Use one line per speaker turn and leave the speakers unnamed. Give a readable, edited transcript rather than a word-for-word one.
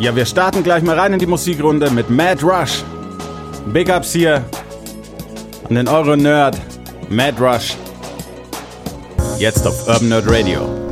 Ja, wir starten gleich mal rein in die Musikrunde mit Mad Rush. Big Ups hier an den Euro-Nerd Mad Rush. Jetzt auf Urban Nerd Radio.